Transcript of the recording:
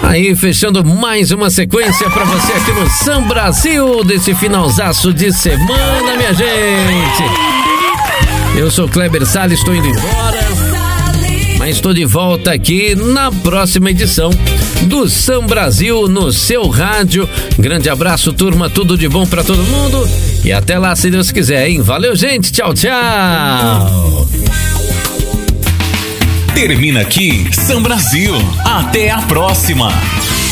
Aí, fechando mais uma sequência pra você aqui no Sam Brasil, desse finalzaço de semana, minha gente. Eu sou Kleber Salles, estou indo embora, mas estou de volta aqui na próxima edição do Sam Brasil no seu rádio. Grande abraço, turma, tudo de bom pra todo mundo e até lá, se Deus quiser, hein? Valeu, gente, tchau, tchau. Termina aqui Sam Brasil. Até a próxima.